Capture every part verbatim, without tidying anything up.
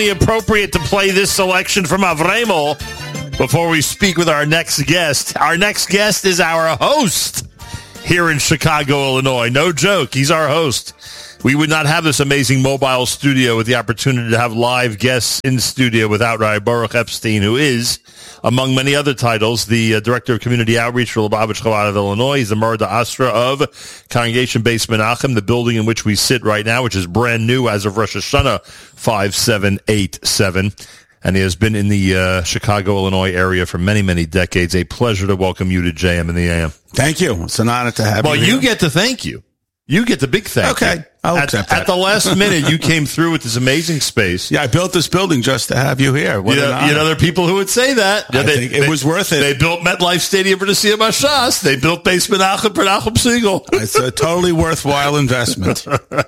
Appropriate to play this selection from Avremel before we speak with our next guest. Our next guest is our host here in Chicago, Illinois. No joke, he's our host. We would not have this amazing mobile studio with the opportunity to have live guests in studio without Rabbi Baruch Epstein, who is, among many other titles, the uh, Director of Community Outreach for Lubavitch Chabad of Illinois. He's the Murda Astra of Congregation Beis Menachem, the building in which we sit right now, which is brand new as of Rosh Hashanah five seven eight seven. And he has been in the uh, Chicago, Illinois area for many, many decades. A pleasure to welcome you to J M in the A M. Thank you. It's an honor to have well, you. Well, you here. get to thank you. You get the big thank okay. you. Okay. I'll at, accept that. At the last minute, you came through with this amazing space. Yeah, I built this building just to have you here. What you, an know, honor. you know, there are people who would say that. I they, think it they, was worth it. They built MetLife Stadium for the Siyam HaShas. They built Beis Menachem for Nachum Siegel. It's a totally worthwhile investment.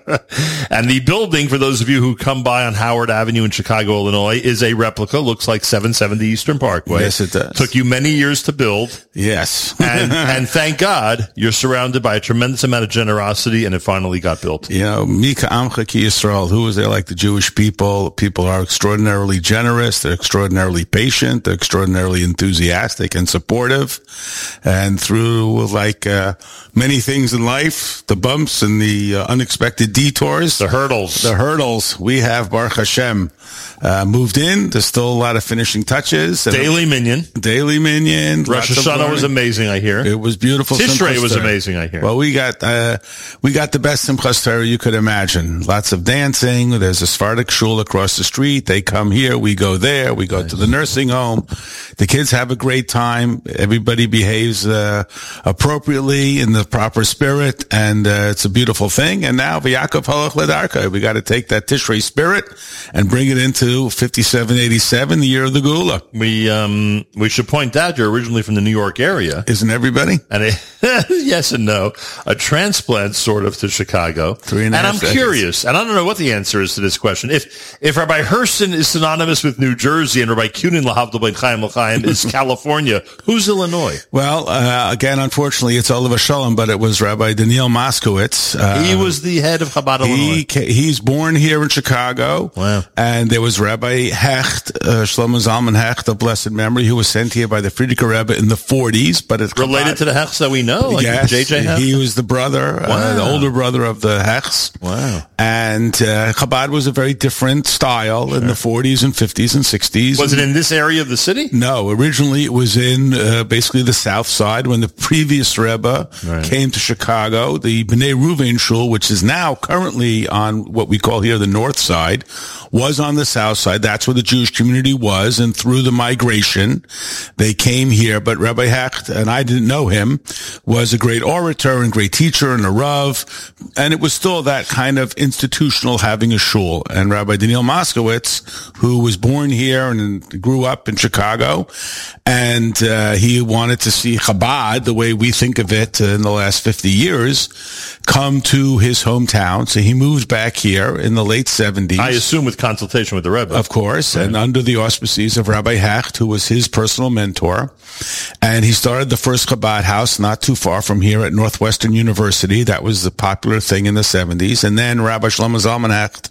And the building, for those of you who come by on Howard Avenue in Chicago, Illinois, is a replica. Looks like seven seventy Eastern Parkway. Yes, it does. Took you many years to build. Yes. and, and thank God you're surrounded by a tremendous amount of generosity, and it finally got built. You know, Mika Amcha Ki Yisrael, who is there like the Jewish people? People are extraordinarily generous. They're extraordinarily patient. They're extraordinarily enthusiastic and supportive. And through like uh, many things in life, the bumps and the uh, unexpected detours, the hurdles, the hurdles, we have Baruch Hashem uh, moved in. There's still a lot of finishing touches. Daily minyan. Daily minyan. Rosh Hashanah was amazing, I hear. It was beautiful. Tishrei was amazing, I hear. Well, we got uh, we got the best Simchas Torah you could imagine. Lots of dancing. There's a Sephardic shul across the street. They come here. We go there. We go nice. to the nursing home. The kids have a great time. Everybody behaves uh, appropriately in the proper spirit, and uh, it's a beautiful thing. And now, v'Yakov halach ledarka. We got to take that Tishrei spirit and bring it into fifty-seven eighty-seven, the year of the Geula. We um we should point out you're originally from the New York area, isn't everybody? And a, yes and no, a transplant sort of to Chicago. Three and a and half I'm decades. curious, and I don't know what the answer is to this question. If if Rabbi Herson is synonymous with New Jersey and Rabbi Kunin Lahavdil Ben Chaim L'Chaim is California, who's Illinois? Well, uh, again, unfortunately, it's Oliver Shalom, but it was Rabbi Daniel Moskowitz. Uh, he was the head of Chabad Illinois. He, he's born here in Chicago. Wow. And there was Rabbi Hecht, uh, Shlomo Zalman Hecht of blessed memory, who was sent here by the Frierdiker Rebbe in the forties. But it's related Chabad. to the Hechts that we know, like yes, J J Hecht? He was the brother, wow. uh, the older brother of the Hechts. Wow. And uh, Chabad was a very different style sure. in the forties and fifties and sixties. Was it in this area of the city? No, originally it was in uh, basically the south side when the previous Rebbe right. came to Chicago. The Bnei Ruvain Shul, which is now currently on what we call here the north side, was on the south side. That's where the Jewish community was. And through the migration, they came here. But Rabbi Hecht, and I didn't know him, was a great orator and great teacher and a Rav. And it was still that kind of institutional having a shul. And Rabbi Daniel Moskowitz, who was born here and grew up in Chicago, and uh, he wanted to see Chabad, the way we think of it uh, in the last fifty years, come to his hometown. So he moved back here in the late seventies. I assume with consultation with the Rebbe. Of course, right. And under the auspices of Rabbi Hecht, who was his personal mentor. And he started the first Chabad house not too far from here at Northwestern University. That was the popular thing in the seventies. And then Rabbi Shlomo Zalman Hecht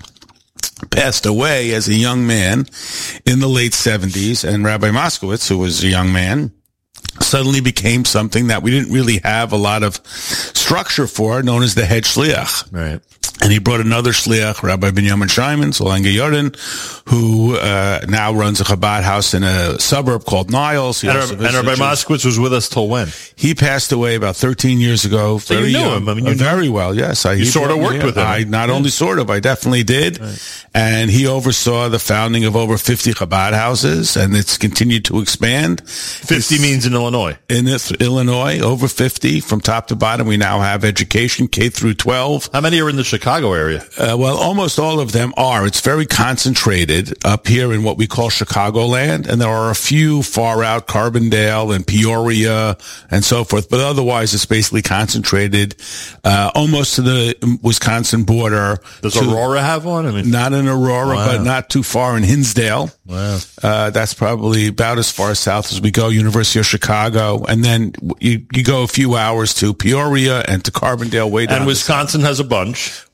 passed away as a young man in the late seventies. And Rabbi Moskowitz, who was a young man, suddenly became something that we didn't really have a lot of structure for, known as the head shliach. Right. And he brought another shliach, Rabbi Binyamin Shimon, Solanga Yordan, who uh, now runs a Chabad house in a suburb called Niles. He and, also and Rabbi Moskowitz was with us till when? He passed away about thirteen years ago. So very you knew young. him. I mean, you uh, very well, yes. I, you sort of worked yeah, with him. I not yeah. only sort of, I definitely did. Right. And he oversaw the founding of over fifty Chabad houses, and it's continued to expand. fifty it's, means in Illinois. In Illinois, over fifty from top to bottom. We now have education, K through twelve. How many are in the Chicago area? Uh, well, almost all of them are. It's very concentrated up here in what we call Chicagoland, and there are a few far out, Carbondale and Peoria and so forth, but otherwise it's basically concentrated uh, almost to the Wisconsin border. Does to, Aurora have one? I mean, not in Aurora, wow. but not too far in Hinsdale. Wow. Uh, that's probably about as far south as we go, University of Chicago, and then you, you go a few hours to Peoria and to Carbondale way down. And Wisconsin has a bunch.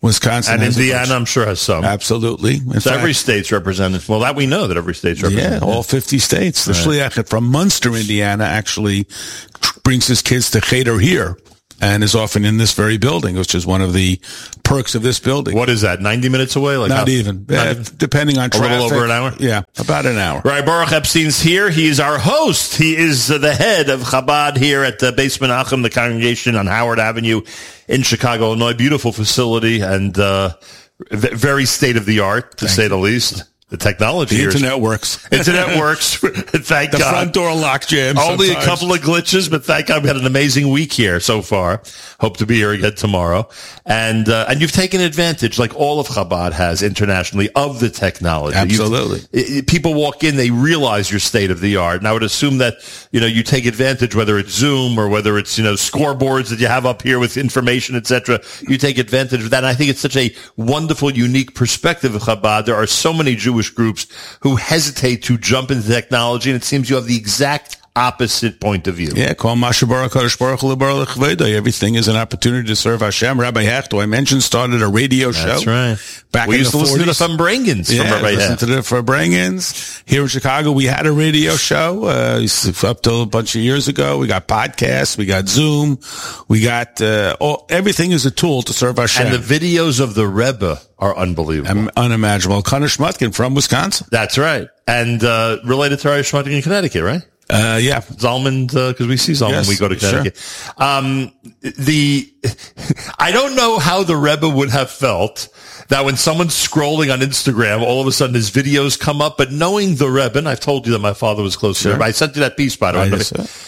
Wisconsin and has a Indiana, bunch. I'm sure, has some. Absolutely. In So fact, every state's represented. Well, that we know that every state's represented. yeah, all fifty states. The Right. shliach from Munster, Indiana, actually tr- brings his kids to Cheder here and is often in this very building, which is one of the perks of this building. What is that? ninety minutes away? Like Not how- even. not Uh, even? depending on A traffic. little over an hour? Yeah, about an hour. Right, Baruch Epstein's here. He's our host. He is uh, the head of Chabad here at the Beis Menachem, the congregation on Howard Avenue in Chicago, Illinois. Beautiful facility and uh, v- very state-of-the-art, to Thank say you. the least. The technology The here is- internet works. Internet works. Thank The God. front door lock jams. Only sometimes. a couple of glitches, but thank God we had an amazing week here so far. Hope to be here again tomorrow. And uh, and you've taken advantage, like all of Chabad has internationally, of the technology. Absolutely. You've- it- people walk in, they realize you're state of the art. And I would assume that, you know, you take advantage, whether it's Zoom or whether it's, you know, scoreboards that you have up here with information, et cetera. You take advantage of that. And I think it's such a wonderful, unique perspective of Chabad. There are so many Jewish groups who hesitate to jump into technology, and it seems you have the exact opposite point of view. Yeah, call Masha Baruch Kadosh Baruch Hu Lebar Lechveda. Everything is an opportunity to serve Hashem. Rabbi Hecht, who I mentioned, started a radio show. That's right. Back we in used the to listen to the forties. Fambringans Yeah, from Rabbi listen Hecht. to the Farbringans. Here in Chicago, we had a radio show uh, up till a bunch of years ago. We got podcasts. We got Zoom. We got uh, all, everything is a tool to serve Hashem. And the videos of the Rebbe are unbelievable. Um, unimaginable. Connor Schmutkin from Wisconsin. That's right. And uh, related to Irish Schmutting in Connecticut, right? Uh, yeah. Zalman, because we see Zalman Yes, when we go to sure. Connecticut. Um, the, I don't know how the Rebbe would have felt that when someone's scrolling on Instagram, all of a sudden his videos come up, but knowing the Rebbe, and I've told you that my father was close to Sure. the Rebbe. I sent you that piece, by the way. I but just-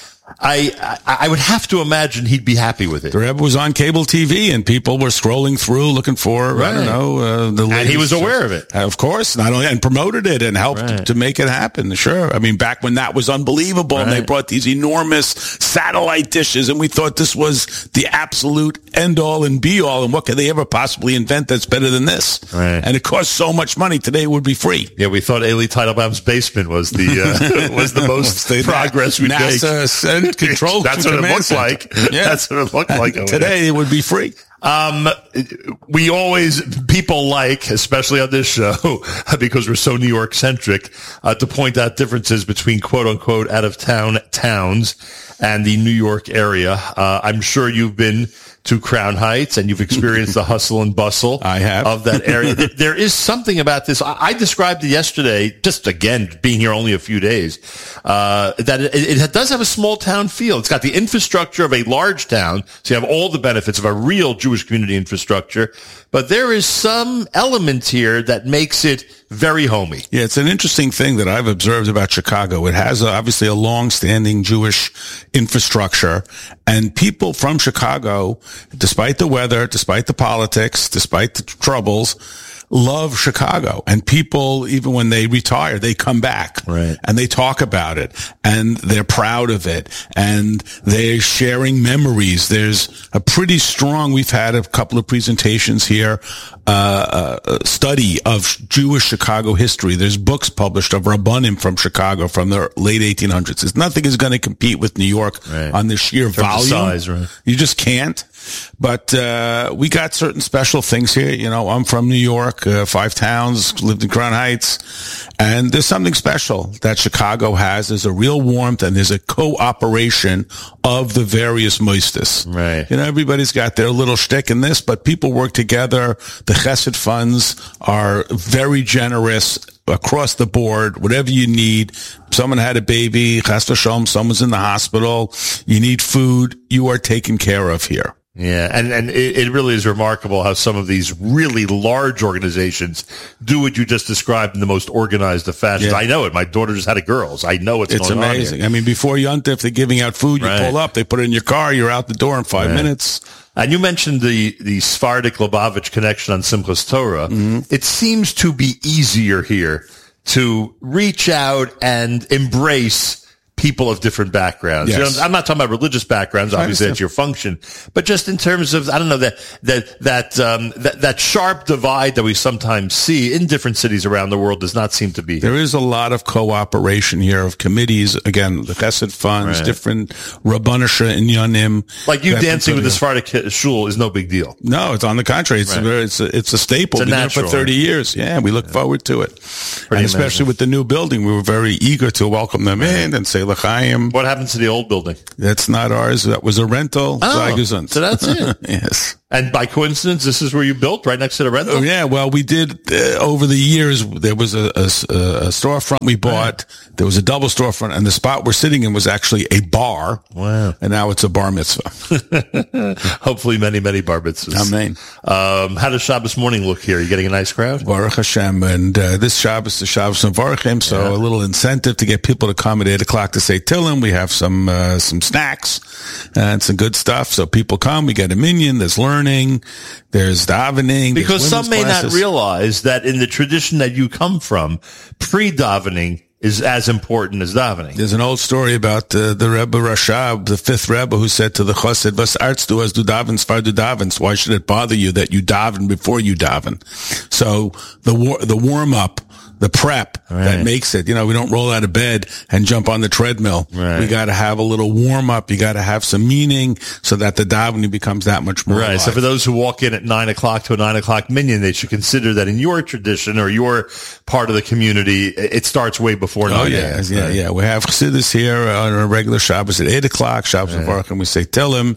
I, I, I would have to imagine he'd be happy with it. The Rebbe was on cable T V, and people were scrolling through looking for, Right. I don't know, uh, the And he was latest- aware of it. Uh, Of course, not only, and promoted it and helped Right. to make it happen. Sure. I mean, back when that was unbelievable and they Right. brought these enormous satellite dishes and we thought this was the absolute end all and be all. And what could they ever possibly invent that's better than this? Right. And it cost so much money. Today it would be free. Yeah, we thought Eli Teitelbaum's basement was the uh, was the most The progress we'd make. NASA sent control. That's to what it command looked center. like. Yeah. That's what it looked like over Today it would be free. Um, we always, people like, especially on this show, because we're so New York centric, uh, to point out differences between quote unquote out of town towns and the New York area. Uh, I'm sure you've been to Crown Heights and you've experienced the hustle and bustle I have. of that area. There is something about this. I, I described it yesterday, just again, being here only a few days, uh, that it, it does have a small town feel. It's got the infrastructure of a large town. So you have all the benefits of a real Jewish community infrastructure, but there is some element here that makes it very homey. Yeah, it's an interesting thing that I've observed about Chicago. It has a, obviously a long-standing Jewish infrastructure, and people from Chicago, despite the weather, despite the politics, despite the troubles, love Chicago. And people, even when they retire, they come back. Right. And they talk about it, and they're proud of it, and they're sharing memories. There's a pretty strong, we've had a couple of presentations here, uh, uh study of Jewish Chicago history. There's books published of Rabbanim from Chicago from the late eighteen hundreds. There's nothing is going to compete with New York Right. on the sheer terms of volume. size, right. You just can't. But uh we got certain special things here. You know, I'm from New York, uh, five towns, lived in Crown Heights, and there's something special that Chicago has. There's a real warmth, and there's a cooperation of the various moistus. Right. You know, everybody's got their little shtick in this, but people work together. The Chesed funds are very generous across the board. Whatever you need. Someone had a baby, Chas v'shalom, someone's in the hospital. You need food. You are taken care of here. Yeah, and, and it, it really is remarkable how some of these really large organizations do what you just described in the most organized of fashions. Yeah. I know it. My daughter just had a girls. I know what's It's going on amazing. here. I mean, before Yontif, they're giving out food. You Right. pull up, they put it in your car. You're out the door in five Right. minutes. And you mentioned the, the Sephardic Lubavitch connection on Simchas Torah. Mm-hmm. It seems to be easier here to reach out and embrace people of different backgrounds. Yes. You know, I'm not talking about religious backgrounds. Obviously, that's your function. But just in terms of, I don't know, that that that um, that, that sharp divide that we sometimes see in different cities around the world does not seem to be. There is a lot of cooperation here of committees. Again, the Chesed funds, Right. different Rabbanisha and Yanim. Like you dancing with the Sephardic shul is no big deal. No, it's on the contrary. It's Right. a very, it's a, it's a staple. It's a Been there natural, for thirty years. Yeah, we look forward to it. Pretty and especially amazing. with the new building, we were very eager to welcome them in and say l'chaim. What happened to the old building? That's not ours. That was a rental. Oh, Sei gesund. so that's it. Yes. And by coincidence, this is where you built, right next to the rental? Oh, yeah, well, we did uh, over the years. There was a, a, a storefront we bought. There was a double storefront, and the spot we're sitting in was actually a bar. Wow. And now it's a bar mitzvah. Hopefully many, many bar mitzvahs. Amen. Um, how does Shabbos morning look here? Are you getting a nice crowd? Baruch Hashem. And uh, this Shabbos is Shabbos Mevarchim, so Yeah. a little incentive to get people to come at eight o'clock to say Tillim. We have some uh, some snacks and some good stuff. So people come. We get a minyan. There's learning. There's davening. Because there's some may women's not classes. realize that in the tradition that you come from, pre-davening is as important as davening. There's an old story about uh, the Rebbe Rashab, the fifth Rebbe, who said to the Chassid, "Was arts du as du davens, far du davens? Why should it bother you that you daven before you daven?" So the war, the warm up, the prep Right. that makes it. You know, we don't roll out of bed and jump on the treadmill. Right. We got to have a little warm up. You got to have some meaning so that the davening becomes that much more. Right. So alive. for those who walk in at nine o'clock to a nine o'clock minyan, they should consider that in your tradition or your part of the community, it starts way before Oh nine. yeah, yeah, yeah. We have Chassidus here on a regular Shabbos at eight o'clock. Shabbos Mevarchim, we say Tillim,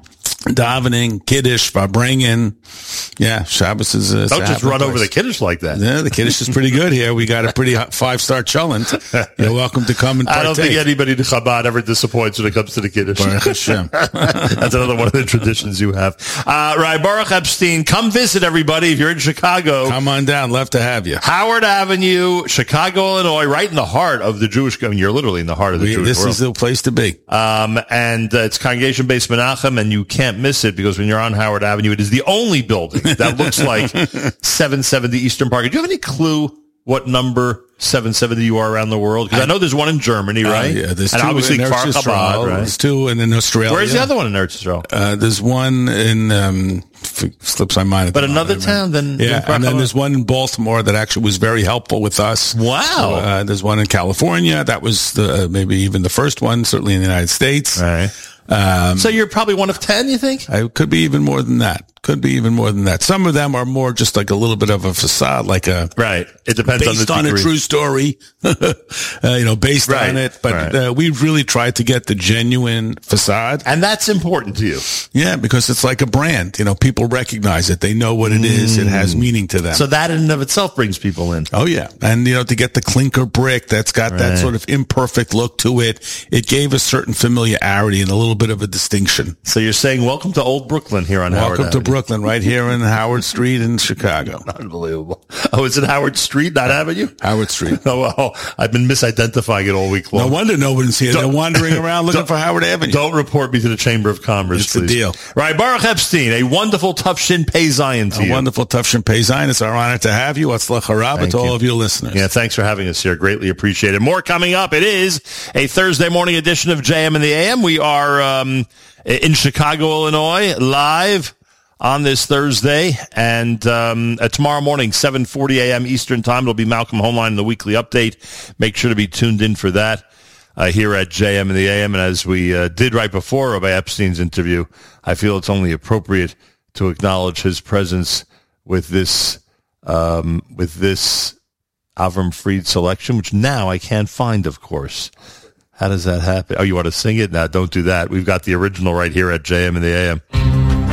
davening, Kiddush, Varbringen. Yeah, Shabbos is. Uh, Don't just run over the Kiddush like that. Yeah, the Kiddush is pretty good here. We got a pretty five star cholent. You're welcome to come and partake. I don't think anybody to Chabad ever disappoints when it comes to the Kiddush. Baruch Hashem. That's another one of the traditions you have. Uh, right, Baruch Epstein, come visit everybody if you're in Chicago. Come on down. Love to have you. Howard Avenue, Chicago, Illinois, right in the heart of the Jewish, I mean, you're literally in the heart of the We, Jewish this world. is the place to be. Um, and uh, it's congregation-based Menachem, and you can't miss it because when you're on Howard Avenue, it is the only building that looks like seven seventy Eastern Park. Do you have any clue what number seven seventy you are around the world? Because I, I know there's one in Germany, right? Uh, yeah, there's and two obviously in Kfar Eretz Chabad, Yisrael. right? There's two in, in Australia. Where's the other one in Eretz Yisrael? Uh, there's one in, um, f- slips my mind. at But the another moment. town than Yeah, than and then Kfar there's one in Baltimore that actually was very helpful with us. Wow. So, uh, there's one in California. That was the, uh, maybe even the first one, certainly in the United States. Right. Um, so you're probably one of ten, you think? I could be even more than that. Could be even more than that. Some of them are more just like a little bit of a facade, like a Right. It depends on the based on, degree. a true story, uh, you know, based Right, on it. But right. uh, we've really tried to get the genuine facade. And that's important to you. Yeah, because it's like a brand. You know, people recognize it. They know what it is. It has meaning to them. So that in and of itself brings people in. Oh yeah. And you know, to get the clinker brick that's got that Right. sort of imperfect look to it, it gave a certain familiarity and a little bit of a distinction. So you're saying welcome to Old Brooklyn here on Howard Welcome to Avenue. Brooklyn, right here in Howard Street in Chicago. Unbelievable. Oh, is it Howard Street, not Avenue? Howard Street. Oh, well, I've been misidentifying it all week long. No wonder nobody's here. They're wandering around looking for Howard Avenue. Don't report me to the Chamber of Commerce, It's the please. deal. Right, Baruch Epstein, a wonderful Tough Shin Pei Zion to A you. wonderful Tufshin Pei Zion. It's our honor to have you. Atzlach harab Thank to all you. of you listeners. Yeah, thanks for having us here. Greatly appreciate it. More coming up. It is a Thursday morning edition of J M in the A M. We are um, in Chicago, Illinois, live on this Thursday, and um, uh, tomorrow morning, seven forty a.m. Eastern Time, it'll be Malcolm Homeline in the weekly update. Make sure to be tuned in for that uh, here at J M in the A M. And as we uh, did right before Rabbi Epstein's interview, I feel it's only appropriate to acknowledge his presence with this um, with this Avram Fried selection, which now I can't find, of course. How does that happen? Oh, you want to sing it? No, don't do that. We've got the original right here at J M in the A M.